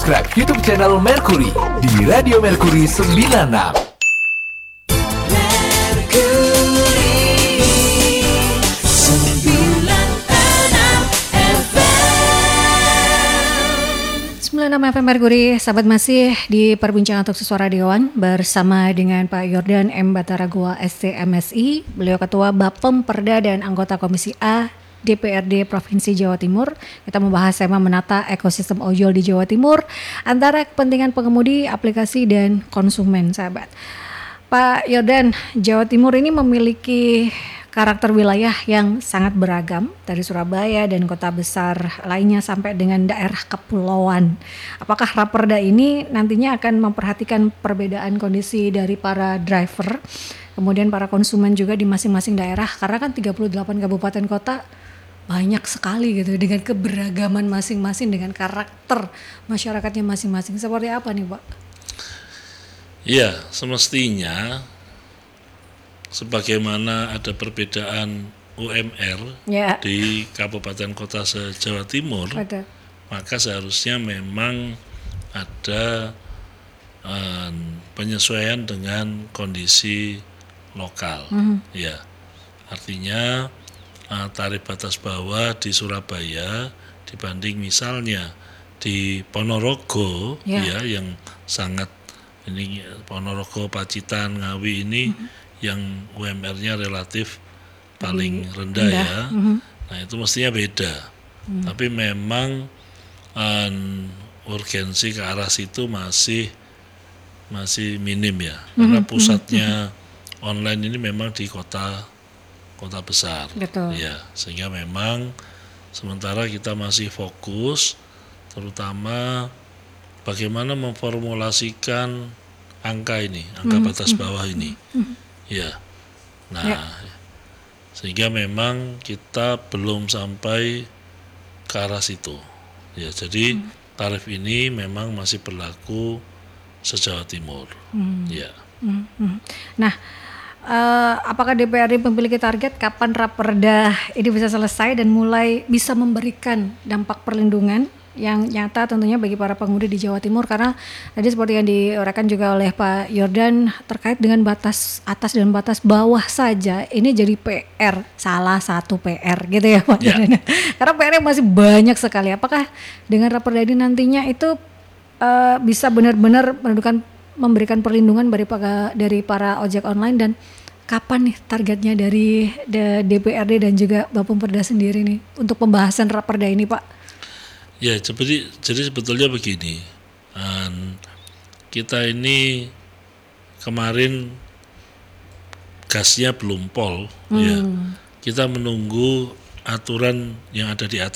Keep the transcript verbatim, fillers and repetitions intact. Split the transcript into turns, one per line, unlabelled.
subscribe YouTube channel Mercury di Radio Mercury sembilan puluh enam.
sembilan puluh enam F M Mercury, sahabat masih di perbincangan untuk Suara Dewan bersama dengan Pak Yordan M. Bataragoa S T M S I. Beliau Ketua Bapem Perda dan anggota Komisi A D P R D Provinsi Jawa Timur. Kita membahas tema menata ekosistem ojol di Jawa Timur antara kepentingan pengemudi, aplikasi, dan konsumen, sahabat. Pak Yordan, Jawa Timur ini memiliki karakter wilayah yang sangat beragam dari Surabaya dan kota besar lainnya sampai dengan daerah kepulauan. Apakah Raperda ini nantinya akan memperhatikan perbedaan kondisi dari para driver, kemudian para konsumen juga di masing-masing daerah, karena kan tiga puluh delapan kabupaten kota banyak sekali gitu dengan keberagaman masing-masing, dengan karakter masyarakatnya masing-masing. Seperti apa nih, Pak?
Iya, semestinya sebagaimana ada perbedaan U M R ya. Di kabupaten kota se-Jawa Timur, Betul. Maka seharusnya memang ada uh, penyesuaian dengan kondisi lokal. Mm-hmm. Ya, artinya uh, tarif batas bawah di Surabaya dibanding misalnya di Ponorogo, ya, ya yang sangat ini Ponorogo, Pacitan, Ngawi ini. Mm-hmm. Yang U M R-nya relatif paling rendah, rendah. ya, mm-hmm. Nah itu mestinya beda, mm. tapi memang um, urgensi ke arah situ masih masih minim ya, mm-hmm. karena pusatnya mm-hmm. online ini memang di kota kota besar, Betul. ya, sehingga memang sementara kita masih fokus, terutama bagaimana memformulasikan angka ini, angka mm-hmm. batas bawah ini. Mm-hmm. Ya, nah, ya. Sehingga memang kita belum sampai ke arah situ. Ya, jadi hmm. tarif ini memang masih berlaku se-Jawa Timur. Hmm. Ya.
Hmm. Hmm. Nah, uh, apakah D P R D memiliki target kapan Raperda ini bisa selesai dan mulai bisa memberikan dampak perlindungan yang nyata tentunya bagi para pengemudi di Jawa Timur, karena tadi seperti yang diuraikan juga oleh Pak Yordan terkait dengan batas atas dan batas bawah saja ini jadi P R, salah satu P R gitu ya Pak yeah. Yordan. Karena P R-nya masih banyak sekali. Apakah dengan Raperda ini nantinya itu uh, bisa benar-benar menentukan memberikan perlindungan dari para, dari para ojek online, dan kapan nih targetnya dari D P R D dan juga Bapem Perda sendiri nih untuk pembahasan Raperda ini, Pak?
Ya, jadi, jadi sebetulnya begini, um, kita ini kemarin gasnya belum pol, hmm. ya, kita menunggu aturan yang ada di atas.